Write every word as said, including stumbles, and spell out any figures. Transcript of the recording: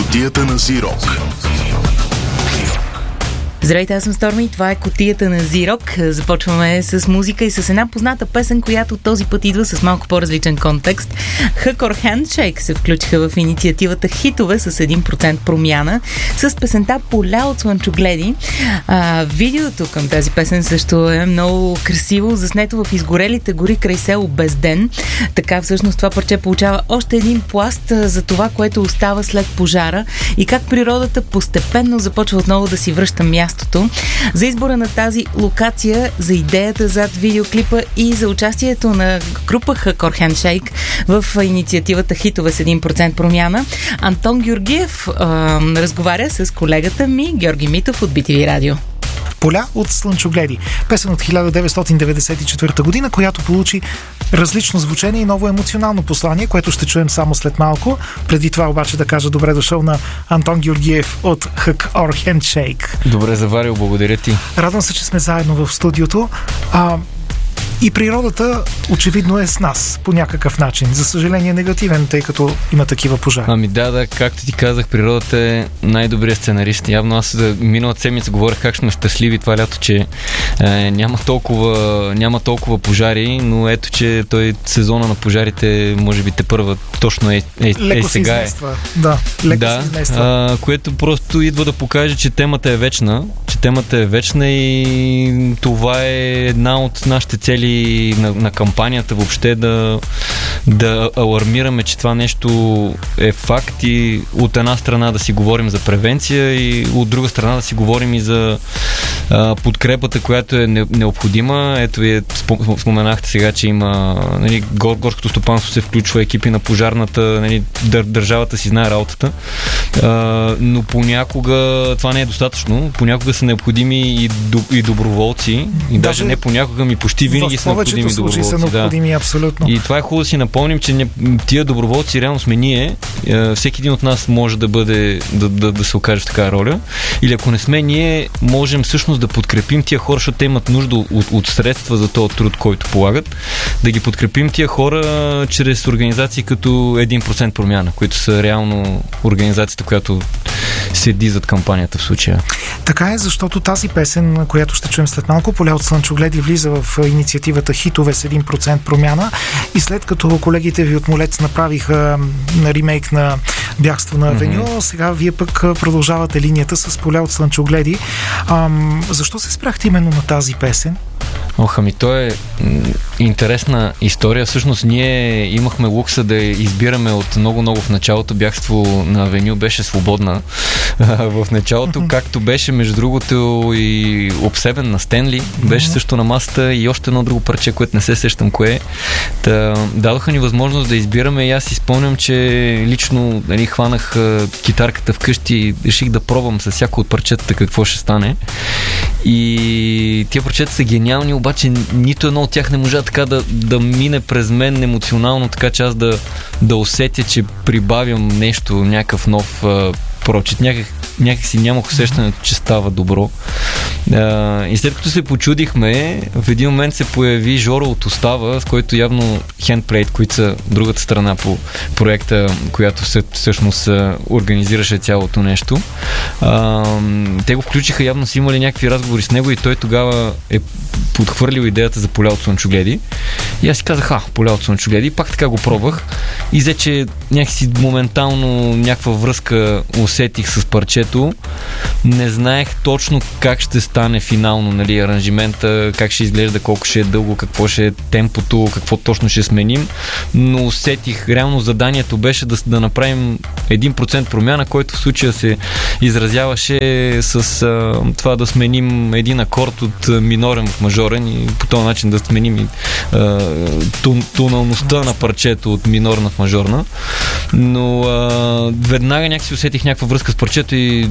Кутията на Зирок. Здравейте, аз съм Сторми и това е Кутията на Зирок. Започваме с музика и с една позната песен, която този път идва с малко по-различен контекст. Hardcore Handshake се включиха в инициативата Хитове с един процент промяна с песента Поля от слънчогледи. А, видеото към тази песен също е много красиво, заснето в изгорелите гори край село Безден. Така всъщност това парче получава още един пласт за това, което остава след пожара и как природата постепенно започва отново да си връща място. За избора на тази локация, за идеята зад видеоклипа и за участието на група Hardcore Handshake в инициативата Хитове с един процент промяна, Антон Георгиев а, разговаря с колегата ми Георги Митов от би ти ви Радио. Поля от слънчогледи. Песен от хиляда деветстотин деветдесет и четвърта година, която получи различно звучение и ново емоционално послание, което ще чуем само след малко. Преди това обаче да кажа добре дошъл на Антон Георгиев от Hardcore Handshake. Добре заварил, благодаря ти. Радвам се, че сме заедно в студиото. А, И природата очевидно е с нас по някакъв начин. За съжаление негативен, тъй като има такива пожари. Ами да, да, както ти казах, природата е най-добрият сценарист. Явно аз миналата седмица говорих как сме щастливи това лято, че е, няма, толкова, няма толкова пожари, но ето, че той сезона на пожарите може би те първа точно е, е, леко е сега е. Да, леко да, се измества. А, което просто идва да покаже, че темата е вечна, че темата е вечна и това е една от нашите цели На, на кампанията въобще да, да алармираме, че това нещо е факт и от една страна да си говорим за превенция и от друга страна да си говорим и за а, подкрепата, която е необходима. Ето вие споменахте сега, че има нали, гор, горското стопанство се включва, екипи на пожарната, нали, дър, държавата си знае работата, а, но понякога това не е достатъчно. Понякога са необходими и, до, и доброволци и даже, даже не понякога ми почти винаги са необходими случаи са необходими, да. Абсолютно. И това е хубаво да си напомним, че не, тия доброволци реално сме ние. Всеки един от нас може да бъде, да, да, да се окаже в такава роля. Или ако не сме ние, можем всъщност да подкрепим тия хора, защото те имат нужда от, от средства за този труд, който полагат. Да ги подкрепим тия хора чрез организации като един процент промяна, които са реално организацията, която седи зад кампанията в случая. Така е, защото тази песен, която ще чуем след малко, Поля от слънчогледи, влиза в инициативата Хитове с един процент промяна и след като колегите ви от Молец направиха ремейк на Бягство на Авеню, mm-hmm. сега вие пък продължавате линията с Поля от слънчогледи. Ам, защо се спряхте именно на тази песен? Ох, ами то е интересна история. Всъщност ние имахме лукса да избираме от много-много в началото. Бягство на Авеню беше свободна. В началото, mm-hmm. както беше, между другото, и Обсебен на Стенли, беше mm-hmm. също на масата и още едно друго парче, което не се сещам кое е. Та, дадоха ни възможност да избираме и аз си спомням, че лично нали, хванах китарката вкъщи и реших да пробвам с всяко от парчетата какво ще стане. И тия парчета са гениални, обаче нито едно от тях не можа така да, да мине през мен емоционално, така че аз да, да усетя, че прибавям нещо, някакъв нов а, прочит. Някак, някак си нямах усещането, че става добро. А, и след като се почудихме, в един момент се появи Жоро от Остава, с който явно Handplate, които са другата страна по проекта, която всъщност организираше цялото нещо. А, те го включиха, явно са имали някакви разговори с него и той тогава е подхвърлил идеята за Поля от слънчогледи. И аз си казах, а, Поля от слънчогледи. И пак така го пробвах. И взе, че някакси моментално някаква връзка усетих с парчето. Не знаех точно как ще стане финално, нали, аранжимента, как ще изглежда, колко ще е дълго, какво ще е темпото, какво точно ще сменим, но усетих, реално заданието беше да, да направим един процент промяна, който в случая се изразяваше с а, това да сменим един акорд от минорен в мажорен и по този начин да сменим и, а, тун, тоналността на парчето от минорна в мажорна. Но а, веднага някакси усетих някаква връзка с парчето и